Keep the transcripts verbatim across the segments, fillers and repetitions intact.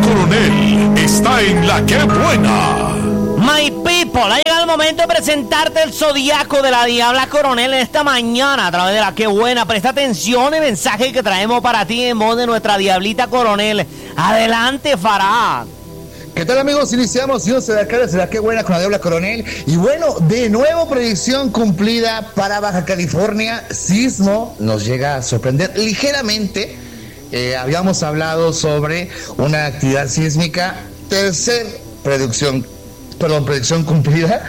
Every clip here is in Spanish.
Coronel está en La Que Buena. My people, ha llegado el momento de presentarte el zodiaco de la Diabla Coronel en esta mañana a través de La Que Buena. Presta atención al mensaje que traemos para ti en voz de nuestra Diablita Coronel. Adelante, Farah. ¿Qué tal, amigos? Iniciamos y de acá desde La Que Buena con la Diabla Coronel. Y bueno, de nuevo predicción cumplida para Baja California. Sismo nos llega a sorprender ligeramente. Eh, habíamos hablado sobre una actividad sísmica. Tercer predicción, perdón, predicción cumplida.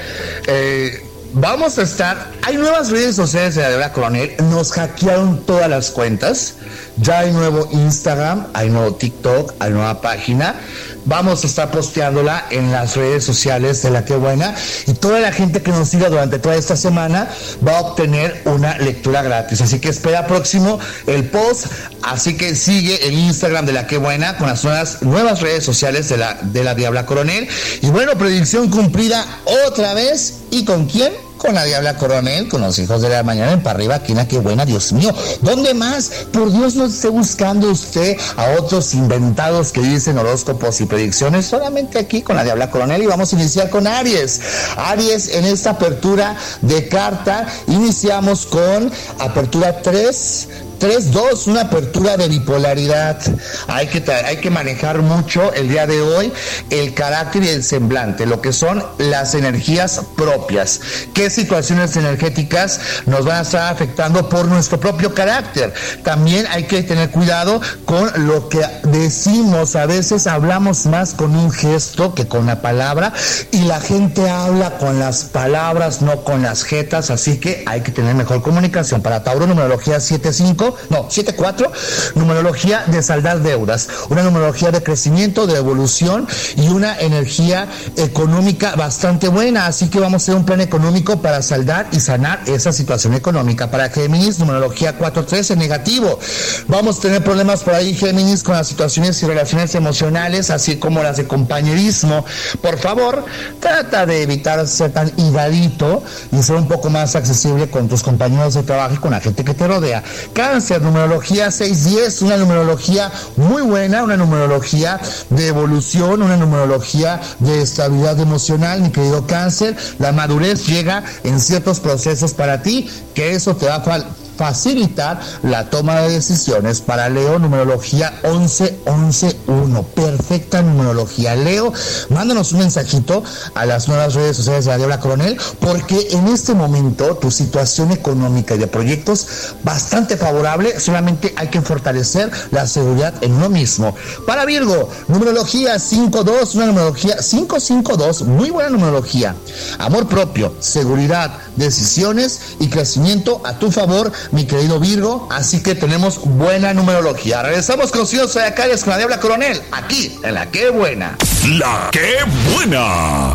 Eh, vamos a estar... Hay nuevas redes sociales de la Diabla Coronel. Nos hackearon todas las cuentas. Ya hay nuevo Instagram, hay nuevo TikTok, hay nueva página. Vamos a estar posteándola en las redes sociales de La Que Buena. Y toda la gente que nos siga durante toda esta semana va a obtener una lectura gratis. Así que espera próximo el post. Así que sigue el Instagram de La Que Buena con las nuevas, nuevas redes sociales de la, de la Diabla Coronel. Y bueno, predicción cumplida otra vez. ¿Y con quién? Con la Diabla Coronel, con los hijos de la mañana en para arriba, aquí en La Que Buena. Dios mío, ¿dónde más? Por Dios, no esté buscando usted a otros inventados que dicen horóscopos y predicciones, solamente aquí con la Diabla Coronel. Y vamos a iniciar con Aries. Aries, en esta apertura de carta, iniciamos con apertura tres, tres dos, una apertura de bipolaridad. Hay que, tra- hay que manejar mucho el día de hoy el carácter y el semblante, lo que son las energías propias. ¿Qué situaciones energéticas nos van a estar afectando por nuestro propio carácter? También hay que tener cuidado con lo que decimos. A veces hablamos más con un gesto que con la palabra, y la gente habla con las palabras, no con las jetas, así que hay que tener mejor comunicación. Para Tauro, numerología siete cinco, no, siete cuatro, numerología de saldar deudas, una numerología de crecimiento, de evolución y una energía económica bastante buena, así que vamos a hacer un plan económico para saldar y sanar esa situación económica. Para Géminis, numerología cuatro tres, en negativo, vamos a tener problemas por ahí, Géminis, con las situaciones y relaciones emocionales, así como las de compañerismo. Por favor, trata de evitar ser tan higadito y ser un poco más accesible con tus compañeros de trabajo y con la gente que te rodea. Cáncer, numerología seis diez, una numerología muy buena, una numerología de evolución, una numerología de estabilidad emocional, mi querido Cáncer. La madurez llega en ciertos procesos para ti, que eso te va a fal- facilitar la toma de decisiones. Para Leo, numerología once once uno, perfecta numerología. Leo, mándanos un mensajito a las nuevas redes sociales de la Diabla Coronel, porque en este momento tu situación económica y de proyectos bastante favorable, solamente hay que fortalecer la seguridad en uno mismo. Para Virgo, numerología cinco dos, una numerología cinco cinco dos, muy buena numerología. Amor propio, seguridad, decisiones y crecimiento a tu favor, mi querido Virgo, así que tenemos buena numerología. Regresamos con los hijos de acá con la Diabla Coronel, aquí en La Que Buena. La Que Buena.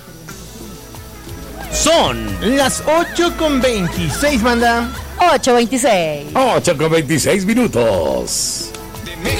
Son las ocho con veintiséis, banda. ocho veintiséis. ocho con veintiséis minutos.